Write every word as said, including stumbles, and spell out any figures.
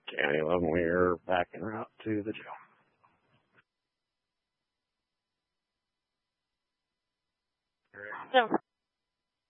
County eleven, we're back en route to the jail. So